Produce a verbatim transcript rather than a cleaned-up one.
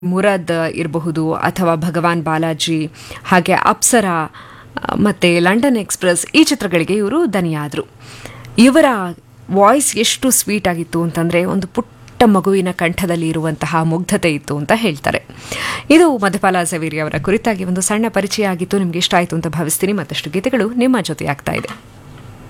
ಮುರಾದ್ ಇರಬಹುದು ಅಥವಾ ಭಗವಾನ್ ಬಾಲಾಜಿ, ಹಾಗೆ ಅಪ್ಸರಾ ಮತ್ತು ಲಂಡನ್ ಎಕ್ಸ್‌ಪ್ರೆಸ್ ಈ ಚಿತ್ರಗಳಿಗೆ ಇವರು ದನಿಯಾದರು. ಇವರ ವಾಯ್ಸ್ ಎಷ್ಟು ಸ್ವೀಟ್ ಆಗಿತ್ತು ಅಂತಂದರೆ ಒಂದು ಪುಟ್ಟ ಮಗುವಿನ ಕಂಠದಲ್ಲಿ ಇರುವಂತಹ ಮುಗ್ಧತೆ ಇತ್ತು ಅಂತ ಹೇಳ್ತಾರೆ. ಇದು ಮಧುಪಾಲ ಝವೇರಿ ಅವರ ಕುರಿತಾಗಿ ಒಂದು ಸಣ್ಣ ಪರಿಚಯ ಆಗಿತ್ತು. ನಿಮಗೆ ಇಷ್ಟ ಆಯಿತು ಅಂತ ಭಾವಿಸ್ತೀನಿ. ಮತ್ತಷ್ಟು ಗೀತೆಗಳು ನಿಮ್ಮ ಜೊತೆ ಆಗ್ತಾ ಇದೆ.